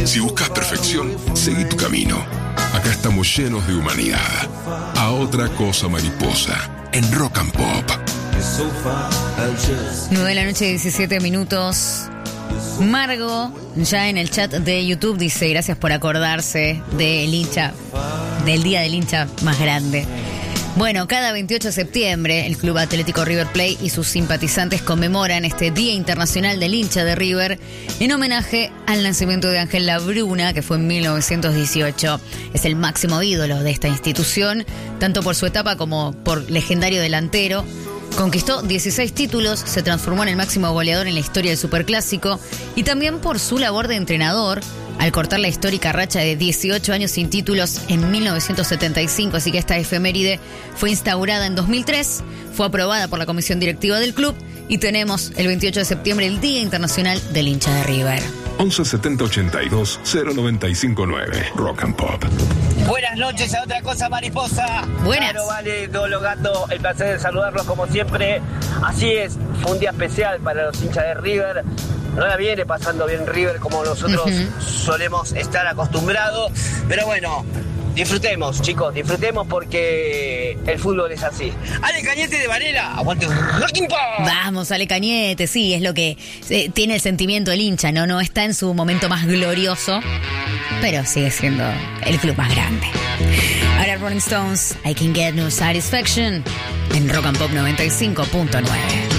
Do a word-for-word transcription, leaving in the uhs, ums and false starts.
Si buscas perfección, seguí tu camino. Acá estamos llenos de humanidad. A otra cosa mariposa, en Rock and Pop. nueve de la noche, diecisiete minutos. Margo, ya en el chat de YouTube, dice: gracias por acordarse del hincha, del día del hincha más grande. Bueno, cada veintiocho de septiembre el Club Atlético River Plate y sus simpatizantes conmemoran este Día Internacional del Hincha de River en homenaje al nacimiento de Ángel Labruna, que fue en mil novecientos dieciocho. Es el máximo ídolo de esta institución, tanto por su etapa como por legendario delantero. Conquistó dieciséis títulos, se transformó en el máximo goleador en la historia del Superclásico y también por su labor de entrenador, al cortar la histórica racha de dieciocho años sin títulos en mil novecientos setenta y cinco, así que esta efeméride fue instaurada en dos mil tres, fue aprobada por la comisión directiva del club y tenemos el veintiocho de septiembre el Día Internacional del Hincha de River. once setenta ochenta y dos cero noventa y cinco nueve, Rock and Pop. Buenas noches a Otra Cosa Mariposa. Buenas. Claro, vale, Dolo Gato, el placer de saludarlos como siempre. Así es, fue un día especial para los hinchas de River. No la viene pasando bien River como nosotros uh-huh. solemos estar acostumbrados. Pero bueno, disfrutemos, chicos, disfrutemos porque el fútbol es así. Ale Cañete de Varela, aguante Rocking Pop. Vamos, Ale Cañete, sí, es lo que eh, tiene el sentimiento del hincha, ¿no? No está en su momento más glorioso, pero sigue siendo el club más grande. Ahora Rolling Stones, I Can Get No Satisfaction, en Rock and Pop noventa y cinco punto nueve.